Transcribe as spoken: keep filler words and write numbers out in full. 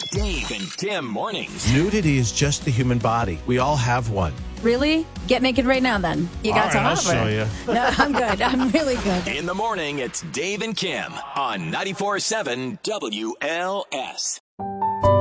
Dave and Tim mornings. Nudity is just the human body. We all have one. Really? Get naked right now, then. You got All some right, I'll offer. show you. No, I'm good. I'm really good. In the morning, it's Dave and Kim on ninety-four point seven W L S.